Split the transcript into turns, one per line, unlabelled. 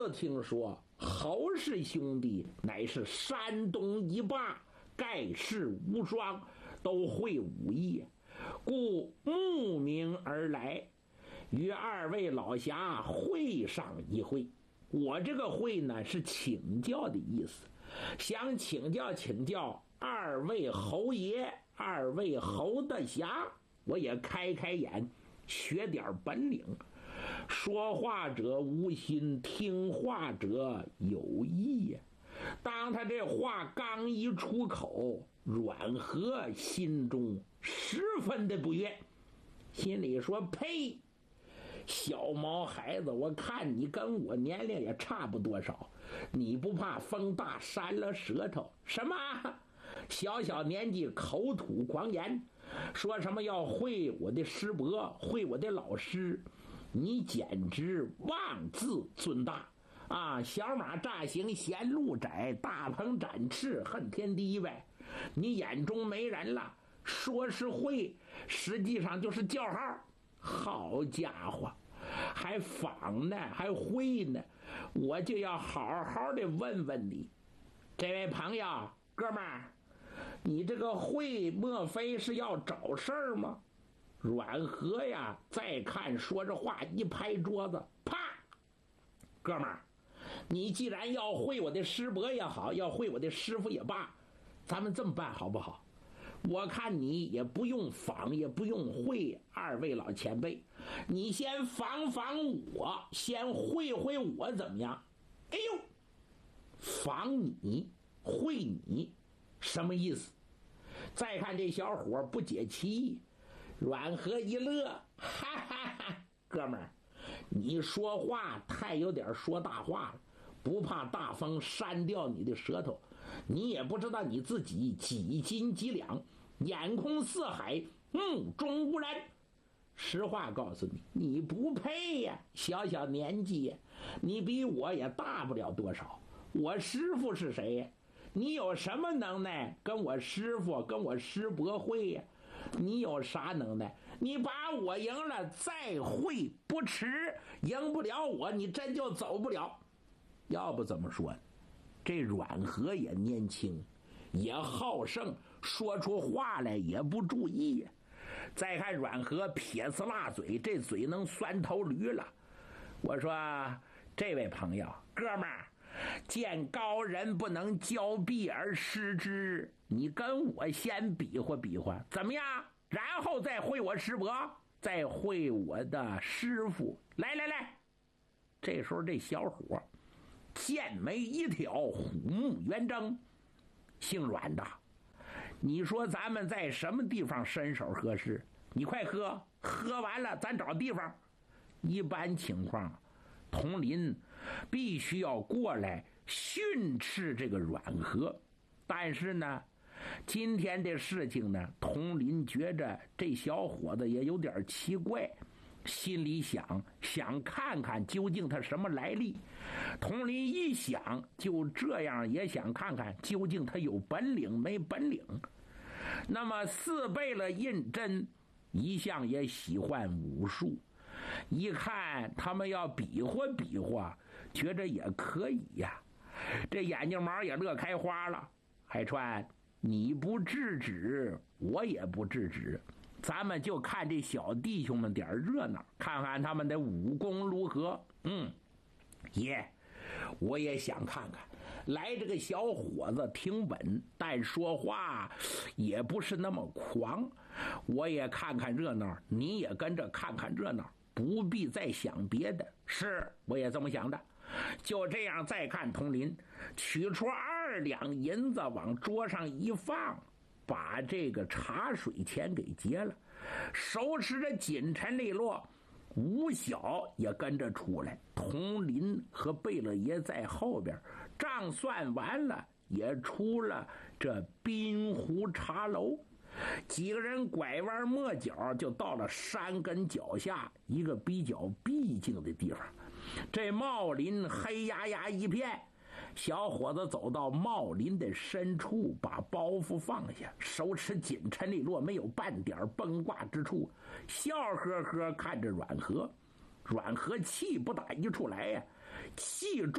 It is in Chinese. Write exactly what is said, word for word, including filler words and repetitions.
听说侯氏兄弟乃是山东一霸，盖世无双，都会武艺，故慕名而来，与二位老侠会上一会。我这个会呢是请教的意思，想请教请教二位侯爷，二位侯大侠，我也开开眼，学点本领。说话者无心，听话者有意呀。当他这话刚一出口，阮和心中十分的不悦，心里说：呸！小毛孩子，我看你跟我年龄也差不多少，你不怕风大扇了舌头？什么小小年纪口吐狂言，说什么要会我的师伯，会我的老师，你简直妄自尊大啊！小马乍行嫌路窄，大鹏展翅恨天低呗。你眼中没人了，说是会，实际上就是叫号。好家伙，还仿呢，还会呢，我就要好好的问问你，这位朋友，哥们儿，你这个会莫非是要找事儿吗？阮和呀，再看说着话，一拍桌子，啪！哥们儿，你既然要会我的师伯也好，要会我的师傅也罢，咱们这么办好不好？我看你也不用仿，也不用会，二位老前辈，你先仿仿我，先会会我怎么样？哎呦，仿你会你什么意思？再看这小伙不解其意，阮和一乐，哈哈哈，哥们儿，你说话太有点说大话了，不怕大风扇掉你的舌头？你也不知道你自己几斤几两，眼空四海，目中无人。实话告诉你，你不配呀！小小年纪，你比我也大不了多少。我师父是谁呀？你有什么能耐跟我师父跟我师伯会呀？你有啥能耐？你把我赢了再会不迟，赢不了我你真就走不了。要不怎么说，这阮和也年轻，也好胜，说出话来也不注意呀。再看阮和撇呲辣嘴，这嘴能酸头驴了。我说这位朋友，哥们儿，见高人不能交臂而失之，你跟我先比划比划怎么样？然后再会我师伯，再会我的师傅。来来来，这时候这小伙剑眉一挑，虎目圆睁，姓阮的，你说咱们在什么地方伸手合适？你快喝，喝完了咱找地方。一般情况，佟林必须要过来训斥这个阮和，但是呢，今天的事情呢，佟林觉着这小伙子也有点奇怪，心里想想看看究竟他什么来历。佟林一想，就这样也想看看究竟他有本领没本领。那么四贝勒胤禛一向也喜欢武术，一看他们要比划比划，觉着也可以呀，这眼睛毛也乐开花了。海川，你不制止，我也不制止，咱们就看这小弟兄们点热闹，看看他们的武功如何。嗯，爷，我也想看看。来这个小伙子挺稳，但说话也不是那么狂，我也看看热闹，你也跟着看看热闹，不必再想别的。是，我也这么想的。就这样，再看佟林取出二两银子往桌上一放，把这个茶水钱给结了，手持着锦尘利落，吴晓也跟着出来，佟林和贝勒爷在后边，账算完了也出了这滨湖茶楼。几个人拐弯抹角就到了山根脚下一个比较僻静的地方，这茂林黑压压一片，小伙子走到茂林的深处，把包袱放下，手持锦尘利落，没有半点崩挂之处，笑呵呵看着阮和。阮和气不打一处来呀，气